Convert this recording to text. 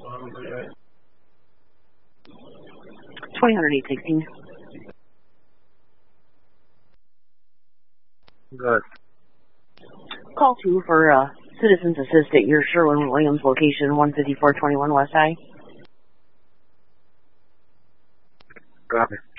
200816. Good. Call 2 for Citizens Assist at your Sherwin-Williams location, 15421 West High. Copy.